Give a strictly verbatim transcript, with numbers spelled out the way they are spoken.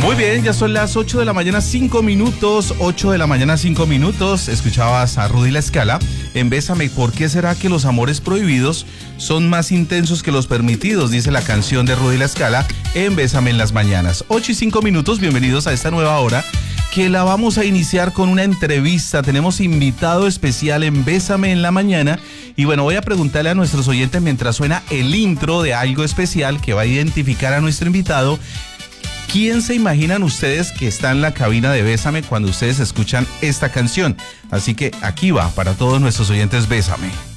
Muy bien, ya son las ocho de la mañana, cinco minutos, ocho de la mañana, cinco minutos. Escuchabas a Rudy La Scala en Bésame. ¿Por qué será que los amores prohibidos son más intensos que los permitidos? Dice la canción de Rudy La Scala en Bésame en las mañanas. ocho y cinco minutos, bienvenidos a esta nueva hora, que la vamos a iniciar con una entrevista. Tenemos invitado especial en Bésame en la mañana. Y bueno, voy a preguntarle a nuestros oyentes mientras suena el intro de algo especial que va a identificar a nuestro invitado. ¿Quién se imaginan ustedes que está en la cabina de Bésame cuando ustedes escuchan esta canción? Así que aquí va para todos nuestros oyentes Bésame.